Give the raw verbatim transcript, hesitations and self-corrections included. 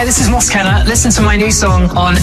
Hi, this is Moss Kenner. Listen to my new song on